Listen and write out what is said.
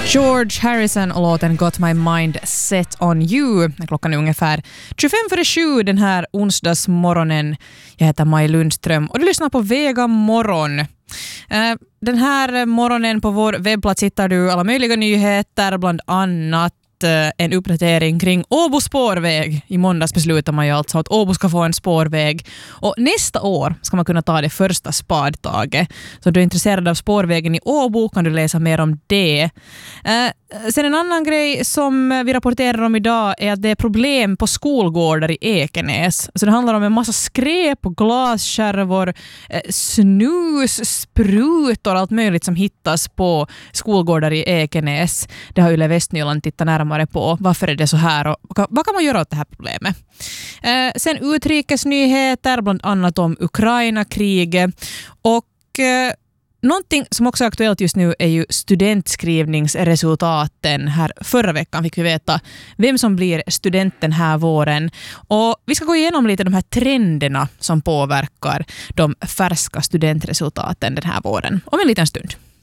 George Harrison och låten Got My Mind Set On You. Klockan är ungefär 7:25 den här onsdagsmorgonen. Jag heter Maj Lundström och du lyssnar på Vega morgon. Den här morgonen på vår webbplats hittar du alla möjliga nyheter, bland annat en uppdatering kring Åbo spårväg. I måndags beslutar man ju alltså att Åbo ska få en spårväg. Och nästa år ska man kunna ta det första spadtaget. Så om du är intresserad av spårvägen i Åbo kan du läsa mer om det. Sen en annan grej som vi rapporterar om idag är att det är problem på skolgårdar i Ekenäs. Så det handlar om en massa skräp och glaskärvor, snus, sprutor och allt möjligt som hittas på skolgårdar i Ekenäs. Det har Yle Västnyland tittat närmare på. Varför är det så här och vad kan man göra åt det här problemet? Sen utrikesnyheter, bland annat om Ukraina-kriget och någonting som också är aktuellt just nu är ju studentskrivningsresultaten. Här förra veckan fick vi veta vem som blir studenten här våren. Och vi ska gå igenom lite de här trenderna som påverkar de färska studentresultaten den här våren om en liten stund.